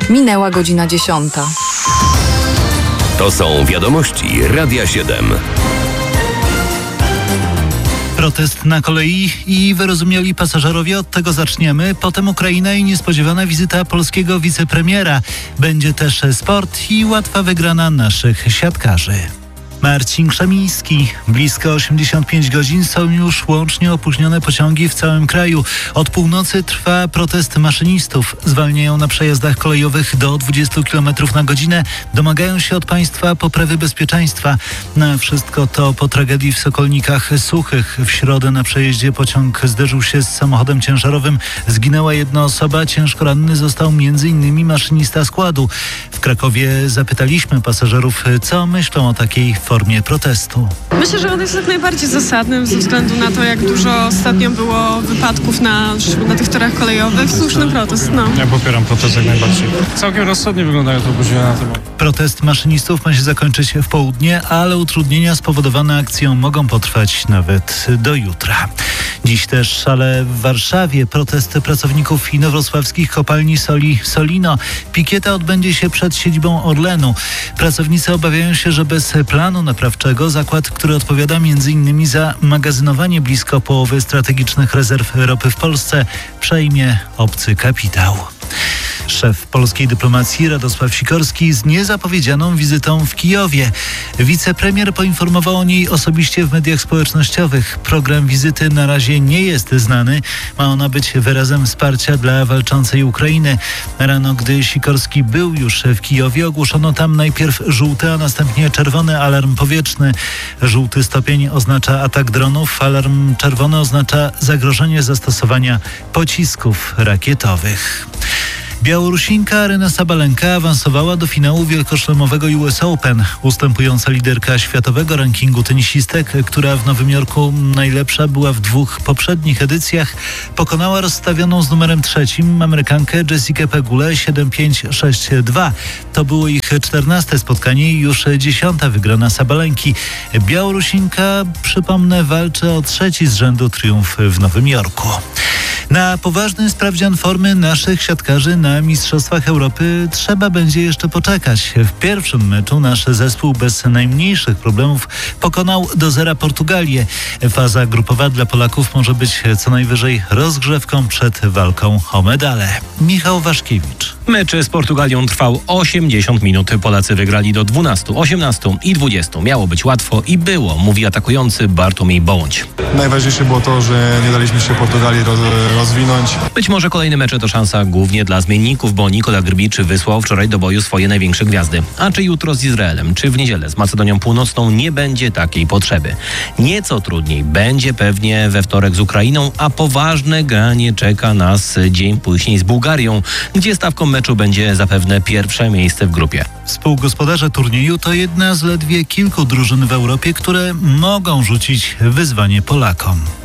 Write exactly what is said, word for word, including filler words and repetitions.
Minęła godzina dziesiąta. To są wiadomości Radia siedem. Protest na kolei i wyrozumiali pasażerowie. Od tego zaczniemy. Potem Ukraina i niespodziewana wizyta polskiego wicepremiera. Będzie też sport i łatwa wygrana naszych siatkarzy. Marcin Krzemiński. Blisko osiemdziesiąt pięć godzin są już łącznie opóźnione pociągi w całym kraju. Od północy trwa protest maszynistów. Zwalniają na przejazdach kolejowych do dwadzieścia kilometrów na godzinę. Domagają się od państwa poprawy bezpieczeństwa. Na wszystko to po tragedii w Sokolnikach Suchych. W środę na przejeździe pociąg zderzył się z samochodem ciężarowym. Zginęła jedna osoba. Ciężko ranny został między innymi maszynista składu. W Krakowie zapytaliśmy pasażerów, co myślą o takiej formie protestu. Myślę, że on jest jak najbardziej zasadny ze względu na to, jak dużo ostatnio było wypadków na, na tych torach kolejowych. Słuszny protest, no. Ja popieram protest jak najbardziej. Całkiem rozsądnie wyglądają te opóźnienia na tym. Protest maszynistów ma się zakończyć w południe, ale utrudnienia spowodowane akcją mogą potrwać nawet do jutra. Dziś też, ale w Warszawie protest pracowników inowrocławskich kopalni soli Solino. Pikieta odbędzie się przed siedzibą Orlenu. Pracownicy obawiają się, że bez planu naprawczego zakład, który odpowiada między innymi za magazynowanie blisko połowy strategicznych rezerw ropy w Polsce, przejmie obcy kapitał. Szef polskiej dyplomacji Radosław Sikorski z niezapowiedzianą wizytą w Kijowie. Wicepremier poinformował o niej osobiście w mediach społecznościowych. Program wizyty na razie nie jest znany. Ma ona być wyrazem wsparcia dla walczącej Ukrainy. Rano, gdy Sikorski był już w Kijowie, ogłoszono tam najpierw żółty, a następnie czerwony alarm powietrzny. Żółty stopień oznacza atak dronów, alarm czerwony oznacza zagrożenie zastosowania pocisków rakietowych. Białorusinka Aryna Sabalenka awansowała do finału wielkoszlemowego U S Open. Ustępująca liderka światowego rankingu tenisistek, która w Nowym Jorku najlepsza była w dwóch poprzednich edycjach, pokonała rozstawioną z numerem trzecim Amerykankę Jessikę Pegulę siedem pięć sześć dwa. To było ich czternaste spotkanie i już dziesiąta wygrana Sabalenki. Białorusinka, przypomnę, walczy o trzeci z rzędu triumf w Nowym Jorku. Na poważny sprawdzian formy naszych siatkarzy na Mistrzostwach Europy trzeba będzie jeszcze poczekać. W pierwszym meczu nasz zespół bez najmniejszych problemów pokonał do zera Portugalię. Faza grupowa dla Polaków może być co najwyżej rozgrzewką przed walką o medale. Michał Waszkiewicz. Mecz z Portugalią trwał osiemdziesiąt minut. Polacy wygrali do dwunastu, osiemnastu i dwudziestu. Miało być łatwo i było, mówi atakujący Bartłomiej Bądź. Najważniejsze było to, że nie daliśmy się Portugalii roz, rozwinąć. Być może kolejne mecze to szansa głównie dla zmienników, bo Nikola Grbicz wysłał wczoraj do boju swoje największe gwiazdy. A czy jutro z Izraelem, czy w niedzielę z Macedonią Północną nie będzie takiej potrzeby. Nieco trudniej będzie pewnie we wtorek z Ukrainą, a poważne granie czeka nas dzień później z Bułgarią, gdzie stawką meczu będzie zapewne pierwsze miejsce w grupie. Współgospodarze turnieju to jedna z ledwie kilku drużyn w Europie, które mogą rzucić wyzwanie Polakom.